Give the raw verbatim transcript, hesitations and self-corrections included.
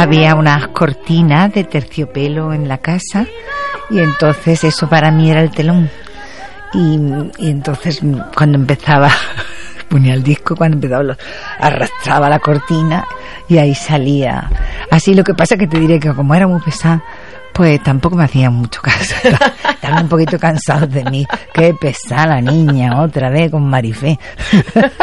había unas cortinas de terciopelo en la casa y entonces eso para mí era el telón. Y, y entonces cuando empezaba, ponía el disco, cuando empezaba lo, arrastraba la cortina y ahí salía. Así, lo que pasa es que te diré que como era muy pesada, pues tampoco me hacían mucho caso. Estaban un poquito cansados de mí. Qué pesada la niña, otra vez con Marifé.